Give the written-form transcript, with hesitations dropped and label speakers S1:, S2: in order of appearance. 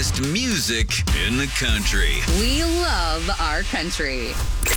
S1: best music in the country.
S2: We love our country.